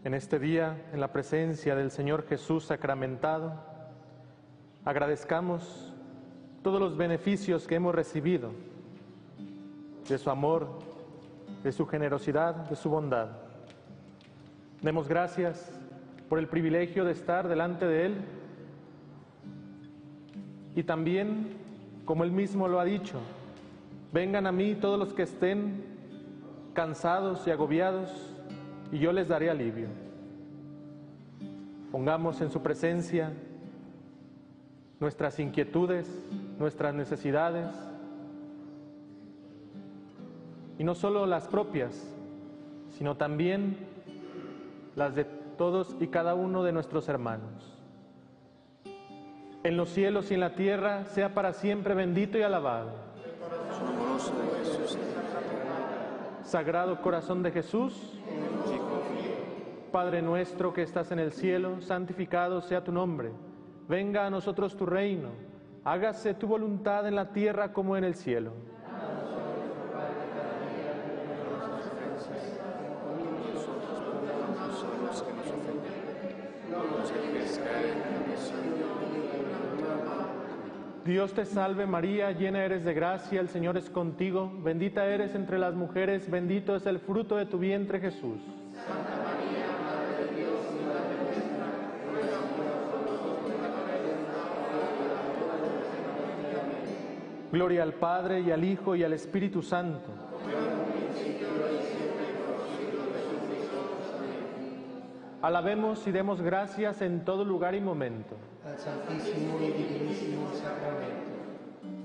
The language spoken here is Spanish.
En este día, en la presencia del Señor Jesús sacramentado, agradezcamos todos los beneficios que hemos recibido de su amor, de su generosidad, de su bondad. Demos gracias por el privilegio de estar delante de Él y también, como Él mismo lo ha dicho, vengan a mí todos los que estén cansados y agobiados y yo les daré alivio. Pongamos en su presencia nuestras inquietudes, nuestras necesidades, y no solo las propias, sino también las de todos y cada uno de nuestros hermanos. En los cielos y en la tierra sea para siempre bendito y alabado. Sagrado Corazón de Jesús, Padre nuestro que estás en el cielo, santificado sea tu nombre. Venga a nosotros tu reino. Hágase tu voluntad en la tierra como en el cielo. Dios te salve María, llena eres de gracia, el Señor es contigo. Bendita eres entre las mujeres, bendito es el fruto de tu vientre Jesús. Santa María, Madre de Dios y Madre nuestra, ruega por nosotros pecadores. Gloria al Padre y al Hijo y al Espíritu Santo. Alabemos y demos gracias en todo lugar y momento Al Santísimo y Divinísimo Sacramento.